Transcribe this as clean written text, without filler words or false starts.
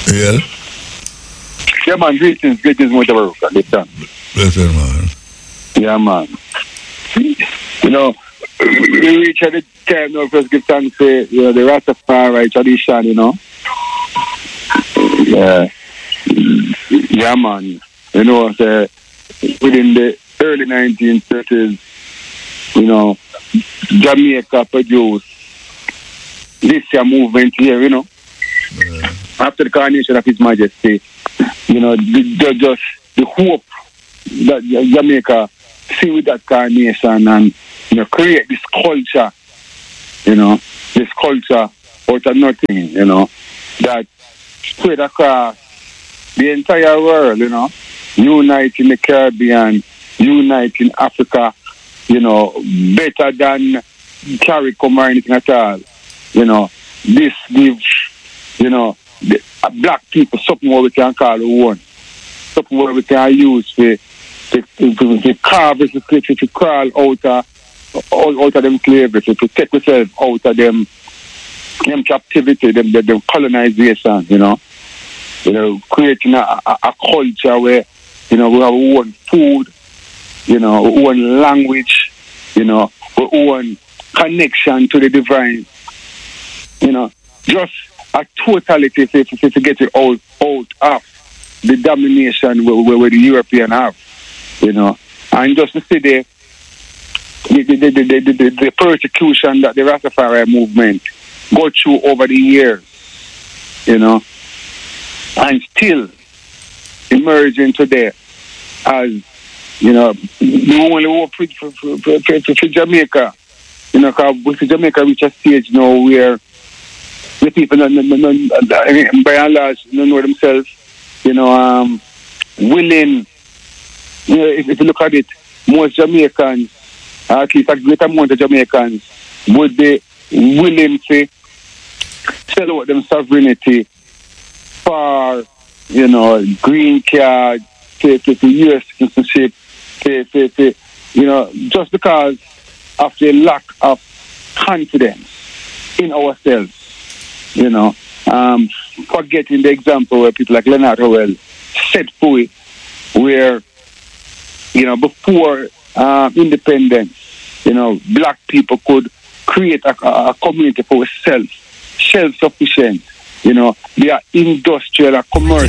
Yeah. Yeah, man, greetings, whatever. Listen, man. Yeah, man. You know, we reach at the time now, first give thanks to, the Rastafari tradition, Yeah. Yeah, man. Within the early 1930s, Jamaica produced this movement here, after the coronation of His Majesty, the hope that Jamaica see with that coronation and, create this culture, this culture out of nothing, that spread across the entire world, unite in the Caribbean, unite in Africa, better than CARICOM or anything at all. This gives, black people something what we can call one. Something what we can use to carve, to crawl out of them slavery, to take ourselves out of them captivity, them colonization, creating a culture where, we have our own food, our own language, our own connection to the divine, just a totality to get it out of the domination where the European have, and just to see the persecution that the Rastafari movement go through over the years, and still emerging today as, the only hope for Jamaica, because Jamaica reach a stage now where the people, by and large, know themselves, willing, if you look at it, most Jamaicans, at least a great amount of Jamaicans, would be willing to sell out them sovereignty for, green card, to U.S. citizenship, just because of the lack of confidence in ourselves, forgetting the example where people like Leonard Howell set forth, where, before independence, black people could create a community for self-sufficient, they are industrial or commercial.